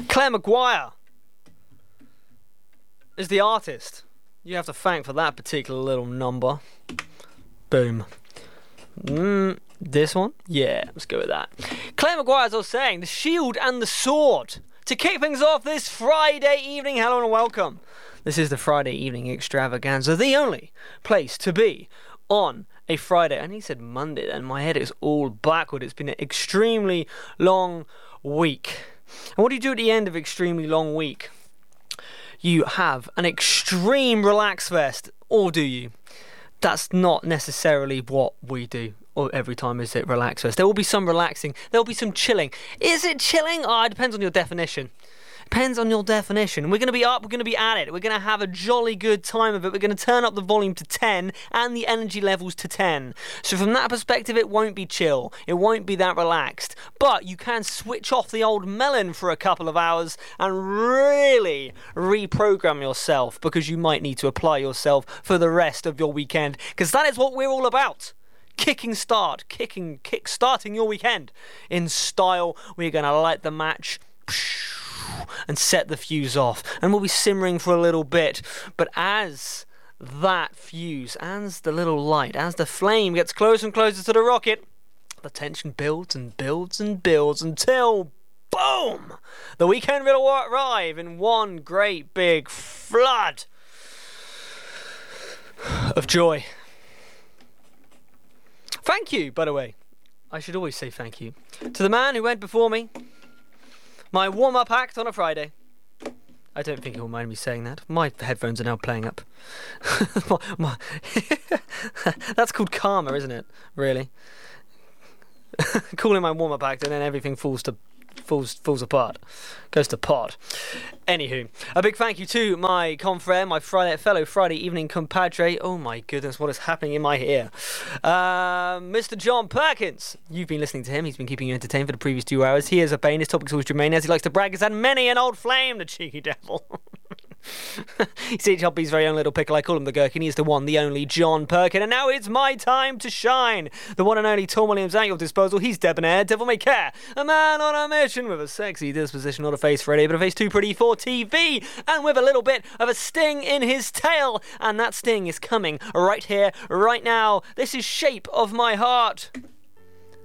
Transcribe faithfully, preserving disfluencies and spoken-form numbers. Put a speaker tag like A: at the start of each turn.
A: Claire Maguire is the artist you have to thank for that particular little number. Boom. Mm, this one? Yeah, let's go with that. Claire Maguire, as I was saying, the shield and the sword. To kick things off this Friday evening, hello and welcome. This is the Friday evening extravaganza, the only place to be on a Friday. And he said Monday, then my head is all backward. It's been an extremely long week. And what do you do at the end of extremely long week? You have an extreme relax fest, or do you? That's not necessarily what we do. Or every time is it relax fest. There will be some relaxing. There will be some chilling. Is it chilling? Oh, it depends on your definition. Depends on your definition. We're going to be up. We're going to be at it. We're going to have a jolly good time of it. We're going to turn up the volume to ten and the energy levels to ten. So from that perspective, it won't be chill. It won't be that relaxed. But you can switch off the old melon for a couple of hours and really reprogram yourself, because you might need to apply yourself for the rest of your weekend, because that is what we're all about. Kicking start, kicking, kick starting your weekend in style. We're going to light the match and set the fuse off, and we'll be simmering for a little bit. But as that fuse, as the little light, as the flame gets closer and closer to the rocket, the tension builds and builds and builds until, boom, the weekend will arrive in one great big flood of joy. Thank you, by the way. I should always say thank you to the man who went before me. My warm-up act on a Friday. I don't think he'll mind me saying that. My headphones are now playing up. my, my That's called karma, isn't it? Really? Calling my warm-up act and then everything falls to falls falls apart. Goes to pot. Anywho, a big thank you to my confrere, my Friday fellow Friday evening compadre. Oh my goodness, what is happening in my ear? Uh, Mister John Perkins. You've been listening to him. He's been keeping you entertained for the previous two hours. He is a bane. His topic's always germane. As he likes to brag, has had many an old flame, the cheeky devil. He's H L B's very own little pickle. I call him the gherkin. He is the one, the only John Perkin. And now it's my time to shine. The one and only Tom Williams at your disposal. He's debonair, devil may care. A man on a mission with a sexy disposition, not a face for radio, but a face too pretty for T V. And with a little bit of a sting in his tail. And that sting is coming right here, right now. This is Shape of My Heart.